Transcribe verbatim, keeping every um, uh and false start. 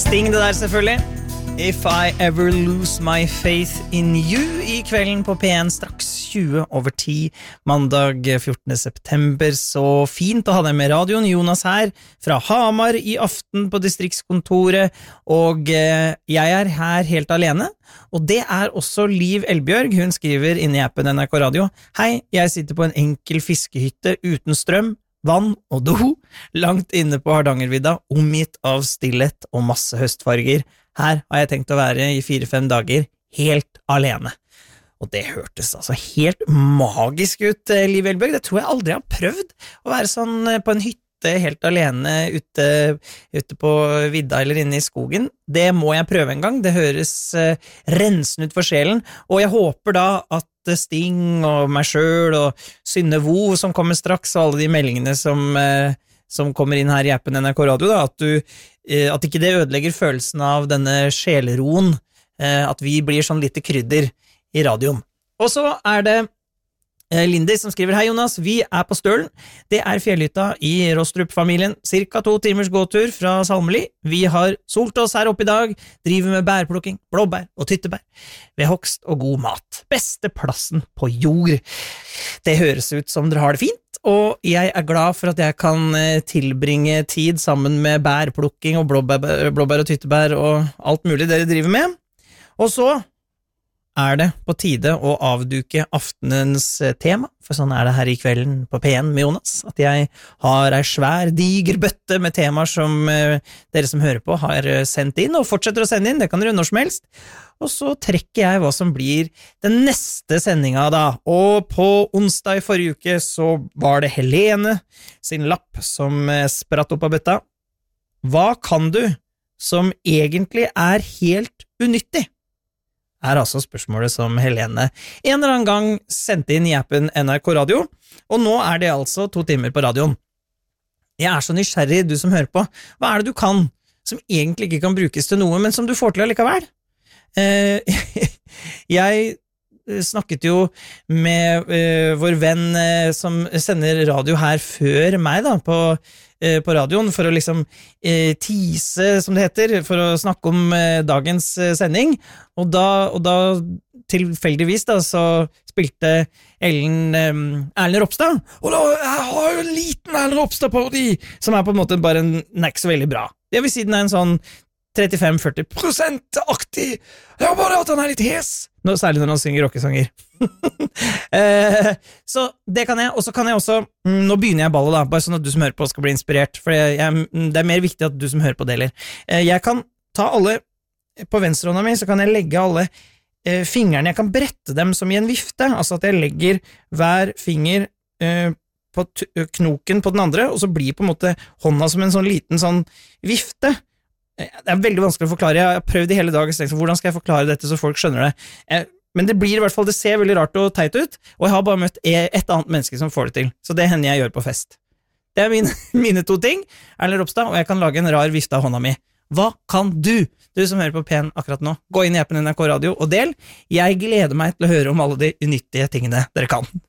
Sting det der selvfølgelig. If I ever lose my faith in you I kvelden på P en straks tjue over ti mandag fjortende september. Så fint å ha deg med radioen. Jonas her fra Hamar I aften på distriktskontoret, og eh, jeg er her helt alene. Og det er også Liv Elbjørg. Hun skriver inne I appen N R K Radio: Hei, jeg sitter på en enkel fiskehytte uten strøm, vann og do, langt inne på Hardangervidda, omgitt av stillhet og masse høstfarger. Her har jeg tenkt å være I fire-fem dager, helt alene. Og det hørtes altså helt magisk ut, Liv Elbjørg. Det tror jeg aldri har prøvd, å være sånn på en hytte helt alene ute, ute på vidda eller inne I skogen. Det må jeg prøve en gang. Det høres uh, rensende ut for sjelen, og jeg håper da at Sting og meg selv og Synne Vo som kommer straks, og alle de meldingene som, uh, som kommer inn her I appen N R K Radio, da, at, du, uh, at ikke det ødelegger følelsen av denne sjeleroen, uh, at vi blir sånn lite krydder I radioen. Og så er det Lindy som skriver: Hei Jonas, vi er på Stølen. Det er fjellhytta I Rostrup-familien, cirka to timers gåtur fra Salmeli. Vi har solt oss her oppe I dag, driver med bærplukking, blåbær og tyttebær, ved hogst og god mat. Beste plassen på jord. Det høres ut som dere har det fint, og jeg er glad for at jeg kan tilbringe tid sammen med bærplukking og blåbær, blåbær og tyttebær og alt mulig dere driver med. Og så er det på tide å avduke aftenens tema, for sånn er det her I kvelden på P en med Jonas, at jeg har en svær, diger bøtte med temaer som eh, dere som hører på har sendt inn, og fortsetter å sende inn, det kan dere når som helst, og så trekker jeg hva som blir den neste sendinga da, og på onsdag I forrige uke så var det Helene sin lapp som eh, spratt opp av bøtta. Hva kan du som egentlig er helt unyttig? Er altså spørsmålet som Helene en eller annen gang sendte inn I appen N R K Radio, og nå er det altså to timer på radioen. Jeg er så nysgjerrig, du som hører på. Hva er det du kan, som egentlig ikke kan brukes til noe, men som du får til allikevel? Eh, jeg snakket jo med uh, vår venn uh, som sender radio her før meg da, på, uh, på radioen, for å liksom uh, tease, som det heter, for å snakke om uh, dagens uh, sending, og da, og da tilfeldigvis da, så spilte Ellen um, Erlend Ropstad, og da jeg har jo en liten Erlend Ropstad-parodi, som er på en måte bare en, den er ikke så veldig bra. Det vil si den er en sånn trettifem til førti prosent aktig. Ja, bare at han er litt hes. Nå, særlig når han synger rockesanger. eh, så det kan jeg, og så kan jeg også, mm, nå begynner jeg ballet da, bare sånn at du som hører på skal bli inspirert, for jeg, jeg, det er mer viktig at du som hører på deler. Eh, jeg kan ta alle, på venstrehånda mi, så kan jeg legge alle eh, fingrene, jeg kan brette dem som I en vifte, altså at jeg legger hver finger eh, på t- knoken på den andre, og så blir på en måte hånda som en sånn liten sånn vifte. Det er veldig vanskelig å forklare. Jeg har prøvd I hele dag, så hvordan skal jeg forklare dette så folk skjønner det? Men det blir I hvert fall, det ser veldig rart og teit ut, og jeg har bare møtt et annet menneske som får det til, så det hender jeg gjør på fest. Det er mine, mine to ting, Erlend Ropstad, og jeg kan lage en rar vifte av hånda mi. Hva kan du? Du som hører på P en akkurat nå, gå inn I appen N R K Radio og del. Jeg gleder meg til å høre om alle de unyttige tingene dere kan.